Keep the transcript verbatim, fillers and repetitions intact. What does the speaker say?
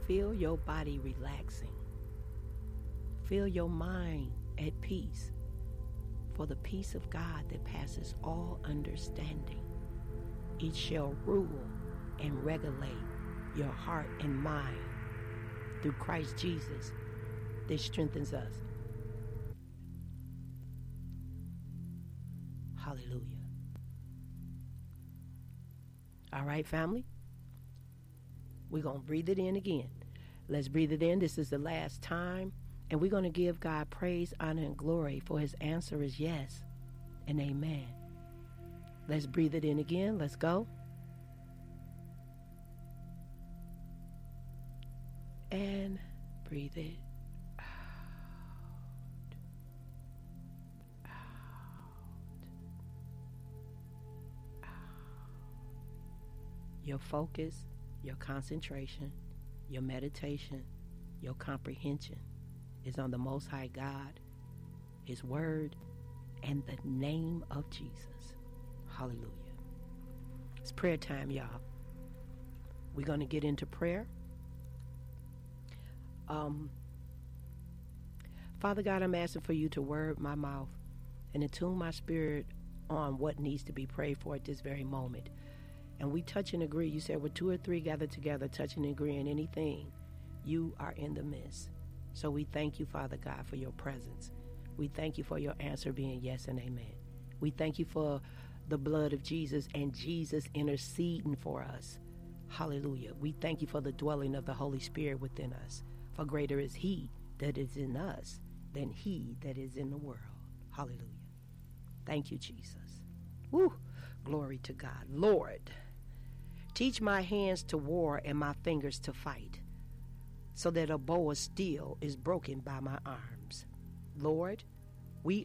Feel your body relaxing. Feel your mind at peace. For the peace of God that passes all understanding, it shall rule and regulate your heart and mind through Christ Jesus that strengthens us. Hallelujah. All right, family. We're going to breathe it in again. Let's breathe it in. This is the last time. And we're going to give God praise, honor, and glory, for his answer is yes and amen. Let's breathe it in again. Let's go. And breathe it out. Out. Out. Your focus, your concentration, your meditation, your comprehension is on the Most High God, his word, and the name of Jesus. Hallelujah. It's prayer time, y'all. We're going to get into prayer. Um, Father God, I'm asking for you to word my mouth and attune my spirit on what needs to be prayed for at this very moment. And we touch and agree. You said, with two or three gathered together, touch and agree in anything, you are in the midst. So we thank you, Father God, for your presence. We thank you for your answer being yes and amen. We thank you for the blood of Jesus and Jesus interceding for us. Hallelujah. We thank you for the dwelling of the Holy Spirit within us. For greater is he that is in us than he that is in the world. Hallelujah. Thank you, Jesus. Woo! Glory to God. Lord, teach my hands to war and my fingers to fight, so that a bow of steel is broken by my arms. Lord,